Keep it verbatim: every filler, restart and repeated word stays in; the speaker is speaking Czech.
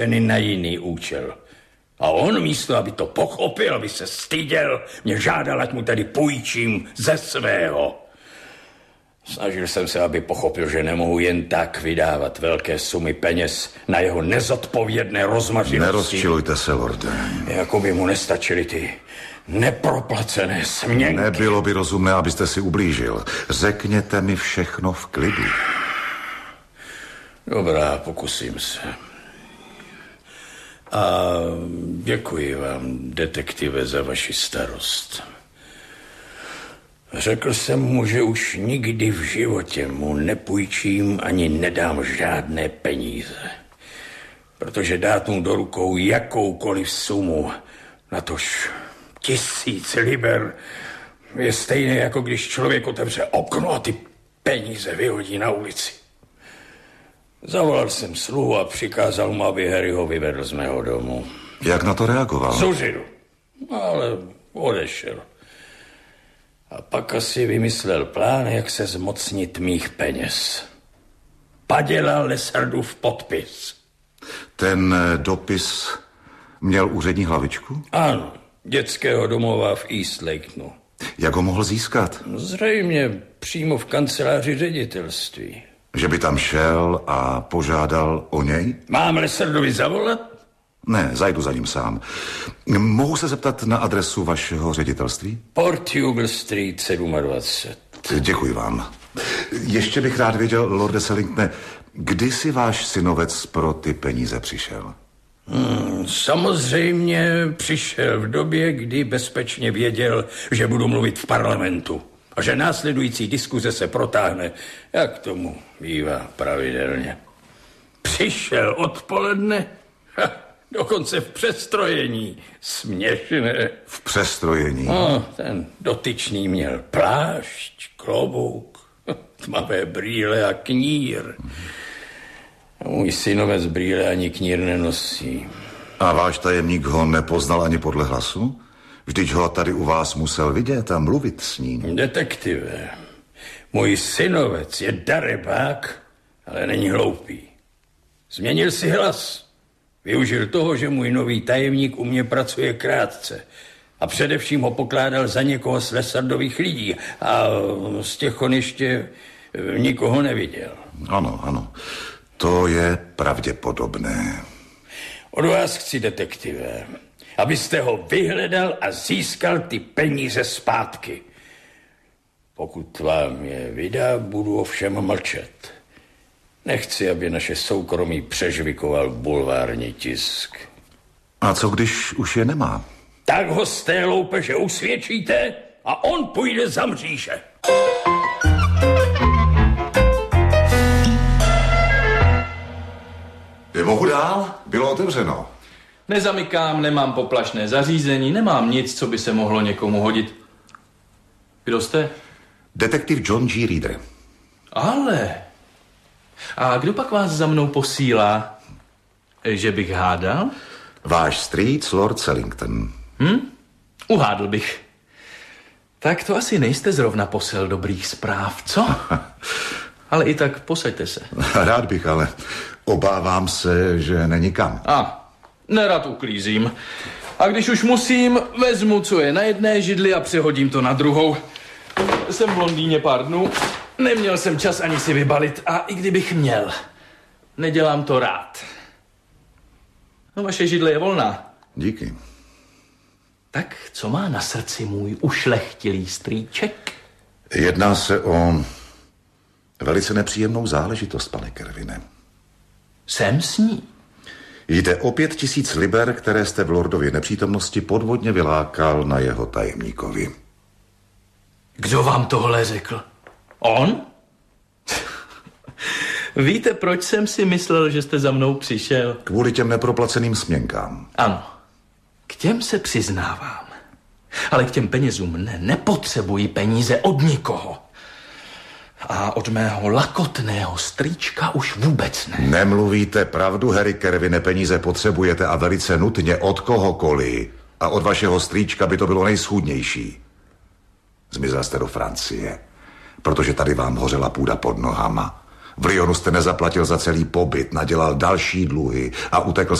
určeny na jiný účel. A on místo, aby to pochopil, aby se styděl, mě žádal, ať mu tady půjčím ze svého. Snažil jsem se, aby pochopil, že nemohu jen tak vydávat velké sumy peněz na jeho nezodpovědné rozmařilosti. Nerozčilujte se, lorde. Jako by mu nestačily ty neproplacené směnky. Nebylo by rozumné, abyste si ublížil. Řekněte mi všechno v klidu. Dobrá, pokusím se. A děkuji vám, detektive, za vaši starost. Řekl jsem mu, že už nikdy v životě mu nepůjčím ani nedám žádné peníze. Protože dát mu do rukou jakoukoliv sumu, natož tisíc liber, je stejné, jako když člověk otevře okno a ty peníze vyhodí na ulici. Zavolal jsem sluhu a přikázal mu, aby Harryho vyvedl z mého domu. Jak na to reagoval? Zuřil, ale odešel. A pak asi vymyslel plán, jak se zmocnit mých peněz. Padělal Lessardův podpis. Ten dopis měl úřední hlavičku? Ano, dětského domova v East Lakenu. Jak ho mohl získat? Zřejmě přímo v kanceláři ředitelství. Že by tam šel a požádal o něj? Mám Lessardovi zavolat? Ne, zajdu za ním sám. Mohu se zeptat na adresu vašeho ředitelství? Portugal Street dvacet sedm. Děkuji vám. Ještě bych rád věděl, lorde Sellingtone, kdy si váš synovec pro ty peníze přišel? Hmm, samozřejmě přišel v době, kdy bezpečně věděl, že budu mluvit v parlamentu. A že následující diskuze se protáhne, jak tomu bývá pravidelně. Přišel odpoledne, ha, dokonce v přestrojení. Směšné. V přestrojení? No, ten dotyčný měl plášť, klobouk, tmavé brýle a knír. A můj synovec brýle ani knír nenosí. A váš tajemník ho nepoznal ani podle hlasu? Vždyť ho tady u vás musel vidět a mluvit s ním. Detektive, můj synovec je darebák, ale není hloupý. Změnil si hlas. Využil toho, že můj nový tajemník u mě pracuje krátce. A především ho pokládal za někoho z Lessardových lidí. A z těch on ještě nikoho neviděl. Ano, ano. To je pravděpodobné. Od vás chci, detektive, abyste ho vyhledal a získal ty peníze zpátky. Pokud vám je vydá, budu ovšem mlčet. Nechci, aby naše soukromí přežvikoval bulvární tisk. A co když už je nemá? Tak ho z té loupeže usvědčíte a on půjde za mříže. Mohu dál? Bylo otevřeno. Nezamykám, nemám poplašné zařízení, nemám nic, co by se mohlo někomu hodit. Kdo jste? Detektiv John G. Reader. Ale... A kdo pak vás za mnou posílá? Že bych hádal? Váš strýc, Lord Sellington. Hm? Uhádl bych. Tak to asi nejste zrovna posel dobrých zpráv, co? Ale i tak posaďte se. Rád bych, ale obávám se, že není kam. A, nerad uklízím. A když už musím, vezmu, co je na jedné židli a přehodím to na druhou. Jsem v Londýně pár dnů, neměl jsem čas ani si vybalit a i kdybych měl, nedělám to rád. No, vaše židle je volná. Díky. Tak co má na srdci můj ušlechtilý strýček? Jedná se o velice nepříjemnou záležitost, pane Kervine. Jsem s ní. Jde o pět tisíc liber, které jste v lordově nepřítomnosti podvodně vylákal na jeho tajemníkovi. Kdo vám tohle řekl? On? Víte, proč jsem si myslel, že jste za mnou přišel? Kvůli těm neproplaceným směnkám. Ano, k těm se přiznávám. Ale k těm penězům ne, nepotřebuji peníze od nikoho. A od mého lakotného strýčka už vůbec ne. Nemluvíte pravdu, Harry Kervine, peníze potřebujete a velice nutně od kohokoliv. A od vašeho strýčka by to bylo nejschůdnější. Zmizel jste do Francie, protože tady vám hořela půda pod nohama. V Lyonu jste nezaplatil za celý pobyt, nadělal další dluhy a utekl